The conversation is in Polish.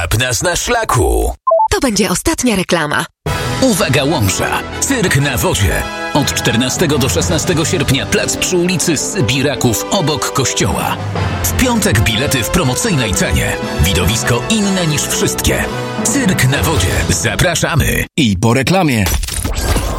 Nas na szlaku. To będzie ostatnia reklama. Uwaga Łomża! Cyrk na wodzie. Od 14 do 16 sierpnia plac przy ulicy Sybiraków obok kościoła. W piątek bilety w promocyjnej cenie. Widowisko inne niż wszystkie. Cyrk na wodzie. Zapraszamy. I po reklamie.